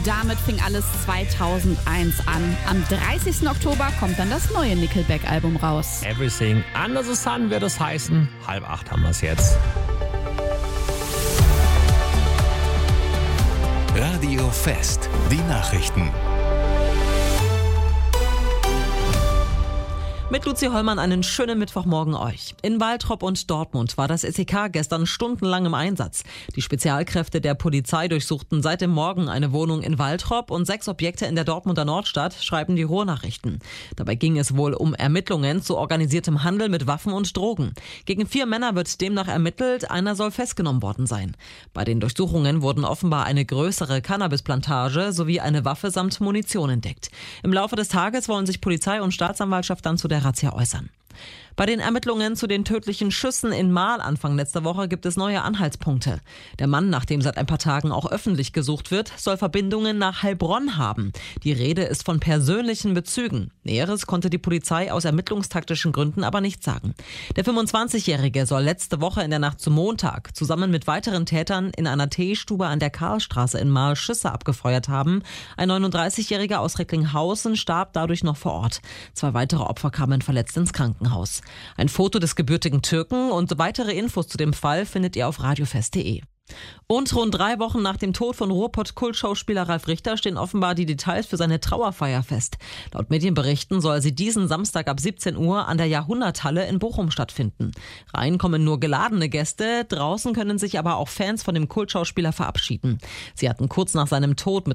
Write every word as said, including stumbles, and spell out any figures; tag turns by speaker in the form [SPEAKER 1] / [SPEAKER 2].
[SPEAKER 1] Damit fing alles zweitausendeins an. Am dreißigsten Oktober kommt dann das neue Nickelback-Album raus.
[SPEAKER 2] Everything Under the Sun wird es heißen. Halb acht haben wir es jetzt.
[SPEAKER 3] Radio Fest, die Nachrichten.
[SPEAKER 4] Mit Luzi Hollmann einen schönen Mittwochmorgen euch. In Waltrop und Dortmund war das S E K gestern stundenlang im Einsatz. Die Spezialkräfte der Polizei durchsuchten seit dem Morgen eine Wohnung in Waltrop und sechs Objekte in der Dortmunder Nordstadt, schreiben die Ruhrnachrichten. Dabei ging es wohl um Ermittlungen zu organisiertem Handel mit Waffen und Drogen. Gegen vier Männer wird demnach ermittelt, einer soll festgenommen worden sein. Bei den Durchsuchungen wurden offenbar eine größere Cannabisplantage sowie eine Waffe samt Munition entdeckt. Im Laufe des Tages wollen sich Polizei und Staatsanwaltschaft dann zu der Razzia äußern. Bei den Ermittlungen zu den tödlichen Schüssen in Marl Anfang letzter Woche gibt es neue Anhaltspunkte. Der Mann, nach dem seit ein paar Tagen auch öffentlich gesucht wird, soll Verbindungen nach Heilbronn haben. Die Rede ist von persönlichen Bezügen. Näheres konnte die Polizei aus ermittlungstaktischen Gründen aber nicht sagen. Der fünfundzwanzigjährige soll letzte Woche in der Nacht zum Montag zusammen mit weiteren Tätern in einer Teestube an der Karlstraße in Marl Schüsse abgefeuert haben. Ein neununddreißigjähriger aus Recklinghausen starb dadurch noch vor Ort. Zwei weitere Opfer kamen verletzt ins Krankenhaus. Ein Foto des gebürtigen Türken und weitere Infos zu dem Fall findet ihr auf radiofest punkt de. Und rund drei Wochen nach dem Tod von Ruhrpott-Kultschauspieler Ralf Richter stehen offenbar die Details für seine Trauerfeier fest. Laut Medienberichten soll sie diesen Samstag ab siebzehn Uhr an der Jahrhunderthalle in Bochum stattfinden. Rein kommen nur geladene Gäste, draußen können sich aber auch Fans von dem Kultschauspieler verabschieden. Sie hatten kurz nach seinem Tod mit